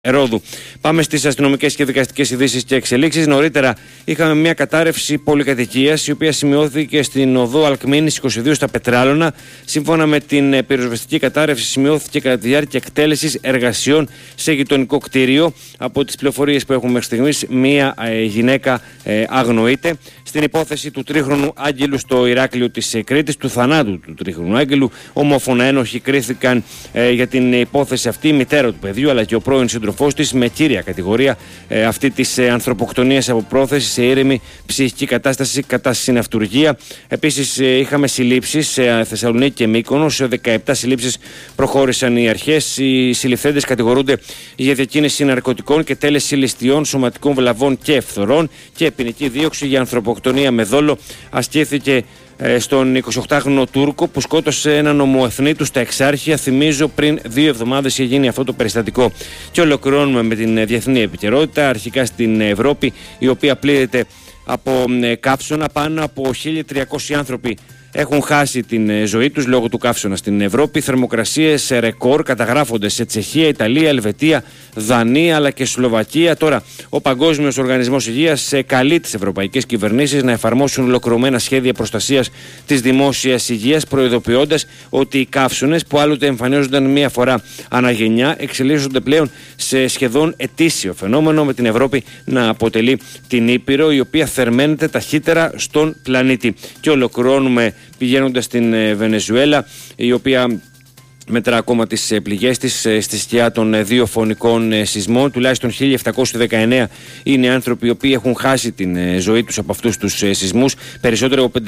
Ρόδου. Πάμε στις αστυνομικές και δικαστικές ειδήσεις και εξελίξεις. Νωρίτερα είχαμε μια κατάρρευση πολυκατοικίας, η οποία σημειώθηκε στην οδό Αλκμήνης 22 στα Πετράλωνα. Σύμφωνα με την πυροσβεστική κατάρρευση, σημειώθηκε κατά τη διάρκεια εκτέλεσης εργασιών σε γειτονικό κτίριο. Από τις πληροφορίες που έχουμε μέχρι στιγμής, μια γυναίκα αγνοείται. Στην υπόθεση του τρίχρονου Άγγελου στο Ηράκλειο της Κρήτης, του θανάτου του τρίχρονου Άγγελου, ομόφωνα ένοχοι κρίθηκαν για την υπόθεση αυτή, η μητέρα του παιδιού αλλά και ο πρώην σύντροφός της, με κύρια κατηγορία αυτή της ανθρωποκτονίας από πρόθεση σε ήρεμη ψυχική κατάσταση κατά συναυτουργία. Επίσης είχαμε συλλήψεις σε Θεσσαλονίκη και Μύκονο. Σε 17 συλλήψεις προχώρησαν οι αρχές. Οι συλληφθέντες κατηγορούνται για διακίνηση ναρκωτικών και τέλεση ληστειών, σωματικών βλαβών και ευθορών, και ποινική δίωξη για ανθρωποκτονία με δόλο ασκήθηκε στον 28χρονο Τούρκο που σκότωσε έναν ομοεθνή του στα Εξάρχεια. Θυμίζω, πριν 2 εβδομάδες είχε γίνει αυτό το περιστατικό. Και ολοκληρώνουμε με την διεθνή επικαιρότητα. Αρχικά στην Ευρώπη, η οποία πλήττεται από καύσωνα. Πάνω από 1.300 άνθρωποι έχουν χάσει την ζωή τους λόγω του καύσωνα στην Ευρώπη. Θερμοκρασίες ρεκόρ καταγράφονται σε Τσεχία, Ιταλία, Ελβετία, Δανία αλλά και Σλοβακία. Τώρα, ο Παγκόσμιος Οργανισμός Υγείας καλεί τις ευρωπαϊκές κυβερνήσεις να εφαρμόσουν ολοκληρωμένα σχέδια προστασίας της δημόσιας υγείας, προειδοποιώντας ότι οι καύσωνες, που άλλοτε εμφανίζονταν μία φορά αναγενιά, εξελίσσονται πλέον σε σχεδόν ετήσιο φαινόμενο, με την Ευρώπη να αποτελεί την ήπειρο η οποία θερμαίνεται ταχύτερα στον πλανήτη. Και ολοκληρώνουμε πηγαίνοντας στην Βενεζουέλα, η οποία μετρά ακόμα τις πληγές της στη σκιά των 2 φωνικών σεισμών. Τουλάχιστον 1.719 είναι άνθρωποι οι οποίοι έχουν χάσει την ζωή τους από αυτούς τους σεισμούς. Περισσότερο από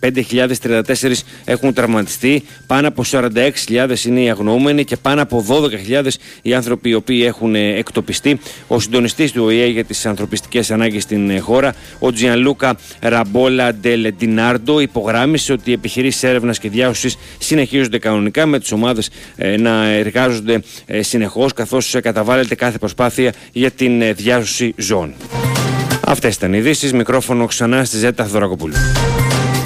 5.034 έχουν τραυματιστεί. Πάνω από 46.000 είναι οι αγνοούμενοι και πάνω από 12.000 οι άνθρωποι οι οποίοι έχουν εκτοπιστεί. Ο συντονιστής του ΟΗΕ για τις ανθρωπιστικές ανάγκες στην χώρα, ο Τζιανλούκα Ραμπόλα Ντελ Ντινάρντο, υπογράμμισε ότι οι επιχειρήσεις έρευνας και διάσωσης συνεχίζονται κανονικά, με τις ομάδες να εργάζονται συνεχώς, καθώς καταβάλλεται κάθε προσπάθεια για την διάσωση ζώων. Αυτές ήταν οι ειδήσεις. Μικρόφωνο ξανά στη Ζέτα Θοδωρακοπούλου.